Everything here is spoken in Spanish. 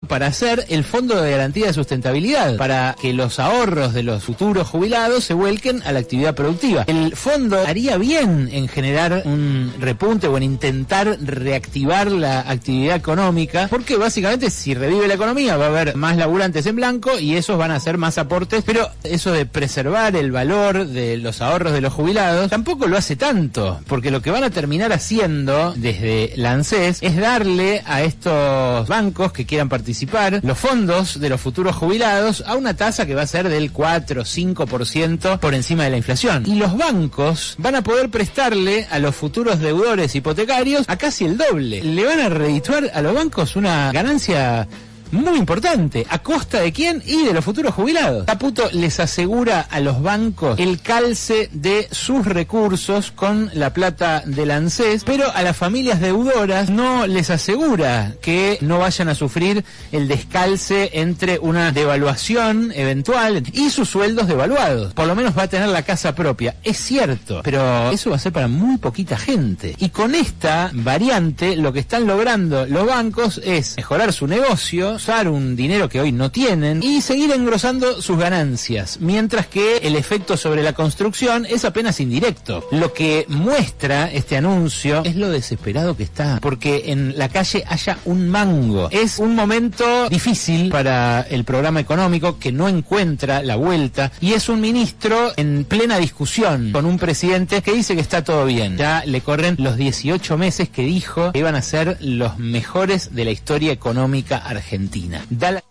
para hacer el Fondo de Garantía de Sustentabilidad, para que los ahorros de los futuros jubilados se vuelquen a la actividad productiva. El fondo haría bien en generar un repunte o en intentar reactivar la actividad económica, porque básicamente si revive la economía va a haber más laburantes en blanco y esos van a hacer más aportes, pero eso de preservar el valor de los ahorros de los jubilados tampoco lo hace tanto, porque lo que van a terminar haciendo desde la ANSES es darle a estos bancos que quieran participar los fondos de los futuros jubilados a una tasa que va a ser del 4 o 5% por encima de la inflación. Y los bancos van a poder prestarle a los futuros deudores hipotecarios a casi el doble. Le van a redituar a los bancos una ganancia muy importante. ¿A costa de quién? Y de los futuros jubilados. Caputo les asegura a los bancos el calce de sus recursos con la plata del ANSES, pero a las familias deudoras no les asegura que no vayan a sufrir el descalce entre una devaluación eventual y sus sueldos devaluados. Por lo menos va a tener la casa propia. Es cierto, pero eso va a ser para muy poquita gente. Y con esta variante, lo que están logrando los bancos es mejorar su negocio, usar un dinero que hoy no tienen y seguir engrosando sus ganancias, mientras que el efecto sobre la construcción es apenas indirecto. Lo que muestra este anuncio es lo desesperado que está, porque en la calle haya un mango. Es un momento difícil para el programa económico que no encuentra la vuelta, y es un ministro en plena discusión con un presidente que dice que está todo bien. Ya le corren los 18 meses que dijo que iban a ser los mejores de la historia económica argentina.